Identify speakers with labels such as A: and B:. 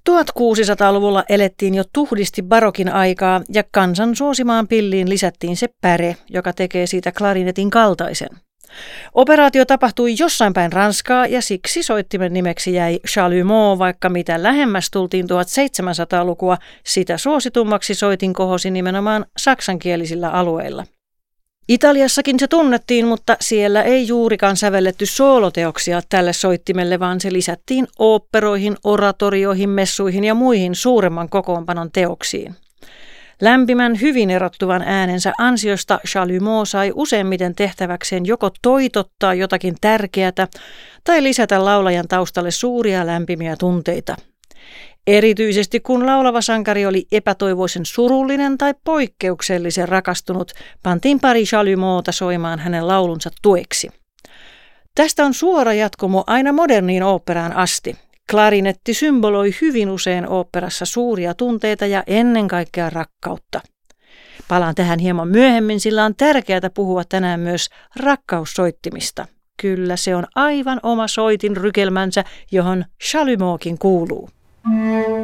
A: 1600-luvulla elettiin jo tuhdisti barokin aikaa ja kansan suosimaan pilliin lisättiin se päre, joka tekee siitä klarinetin kaltaisen. Operaatio tapahtui jossain päin Ranskaa ja siksi soittimen nimeksi jäi chalumeau, vaikka mitä lähemmäs tultiin 1700-lukua, sitä suositummaksi soitin kohosi nimenomaan saksankielisillä alueilla. Italiassakin se tunnettiin, mutta siellä ei juurikaan sävelletty sooloteoksia tälle soittimelle, vaan se lisättiin oopperoihin, oratorioihin, messuihin ja muihin suuremman kokoonpanon teoksiin. Lämpimän, hyvin erottuvan äänensä ansiosta chalumeau sai useimmiten tehtäväkseen joko toitottaa jotakin tärkeätä tai lisätä laulajan taustalle suuria lämpimiä tunteita. Erityisesti kun laulava sankari oli epätoivoisen surullinen tai poikkeuksellisen rakastunut, pantiin pari chalumeauta soimaan hänen laulunsa tueksi. Tästä on suora jatkumo aina moderniin oopperaan asti. Klarinetti symboloi hyvin usein oopperassa suuria tunteita ja ennen kaikkea rakkautta. Palaan tähän hieman myöhemmin, sillä on tärkeää puhua tänään myös rakkaussoittimista. Kyllä, se on aivan oma soitin rykelmänsä, johon chalumeaukin kuuluu.